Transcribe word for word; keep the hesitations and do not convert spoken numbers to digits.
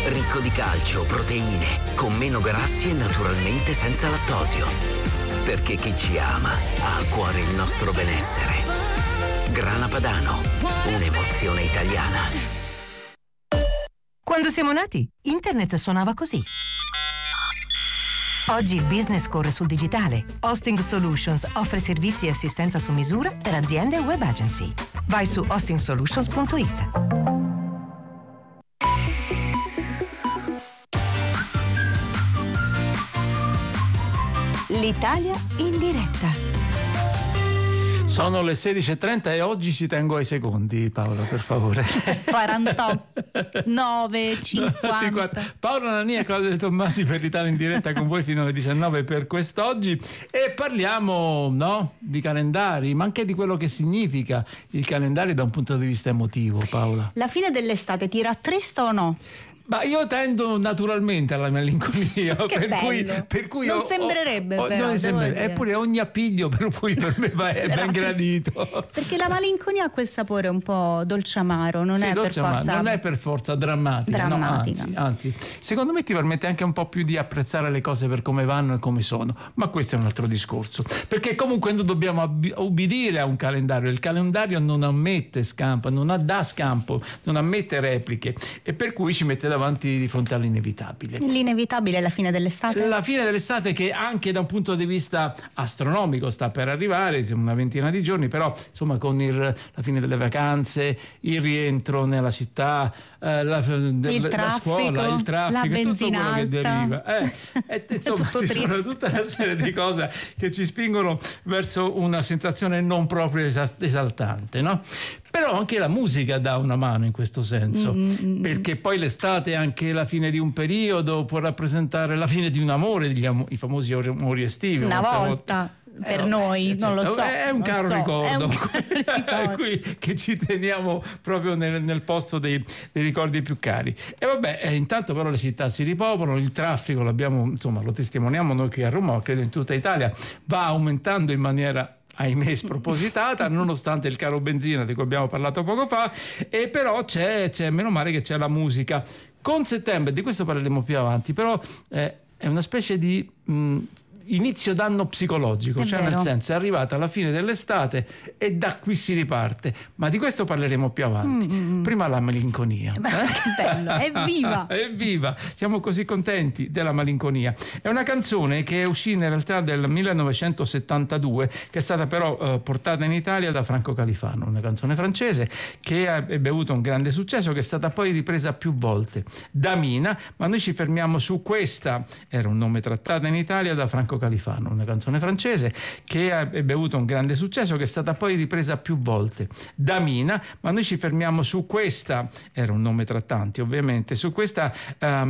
Ricco di calcio, proteine, con meno grassi e naturalmente senza lattosio. Perché chi ci ama ha a cuore il nostro benessere. Grana Padano, un'emozione italiana. Quando siamo nati, internet suonava così. Oggi il business corre sul digitale. Hosting Solutions offre servizi e assistenza su misura per aziende e web agency. Vai su hosting solutions punto it. L'Italia in diretta. Sono le sedici e trenta e oggi ci tengo ai secondi, Paola, per favore. quarantotto, nove, cinquanta. Paola Nania e Claudio De Tommasi per l'Italia in diretta con voi fino alle diciannove per quest'oggi, e parliamo, no, di calendari, ma anche di quello che significa il calendario da un punto di vista emotivo, Paola. La fine dell'estate ti rattrista o no? Ma io tendo naturalmente alla malinconia, che per, bello. cui, per cui non ho, sembrerebbe ho, però, non sembrerebbe. dire. Eppure ogni appiglio per cui per me va, è ben gradito, perché la malinconia ha quel sapore un po' dolciamaro, non sì, è dolce, per forza non è per forza drammatica, drammatica. No, anzi, anzi secondo me ti permette anche un po' più di apprezzare le cose per come vanno e come sono, ma questo è un altro discorso, perché comunque noi dobbiamo obbedire a un calendario. Il calendario non ammette scampo, non dà scampo, non ammette repliche, e per cui ci mette davanti di fronte all'inevitabile. L'inevitabile è la fine dell'estate? La fine dell'estate, che anche da un punto di vista astronomico sta per arrivare, una ventina di giorni, però insomma con il, la fine delle vacanze, il rientro nella città, eh, la, de, il la traffico, scuola, il traffico, la benzina tutto quello che deriva. Eh, e, insomma, ci triste. sono tutta una serie di cose che ci spingono verso una sensazione non proprio esaltante, no? Però anche la musica dà una mano in questo senso, mm-hmm. perché poi l'estate è anche la fine di un periodo, può rappresentare la fine di un amore, gli am- i famosi amori estivi. Una volta. Per eh, noi, certo, non lo so. È un caro so, ricordo, un caro ricordo. Qui, che ci teniamo proprio nel, nel posto dei, dei ricordi più cari. E vabbè, eh, intanto però le città si ripopolano, il traffico l'abbiamo, insomma, lo testimoniamo noi qui a Roma, credo in tutta Italia, va aumentando in maniera, ahimè, spropositata, nonostante il caro benzina di cui abbiamo parlato poco fa, e però c'è, c'è meno male che c'è la musica. Con settembre, di questo parleremo più avanti, però eh, è una specie di mh, inizio d'anno psicologico, è cioè vero. Nel senso è arrivata la fine dell'estate e da qui si riparte, ma di questo parleremo più avanti. Mm-hmm. Prima la malinconia. Beh, che bello, evviva! Evviva! Siamo così contenti della malinconia. È una canzone che è uscita in realtà del millenovecentosettantadue, che è stata però eh, portata in Italia da Franco Califano, una canzone francese che ha, ebbe avuto un grande successo, che è stata poi ripresa più volte da Mina, ma noi ci fermiamo su questa. Era un nome trattato in Italia da Franco Califano, una canzone francese che ebbe avuto un grande successo, che è stata poi ripresa più volte da Mina, ma noi ci fermiamo su questa. Era un nome tra tanti, ovviamente, su questa um,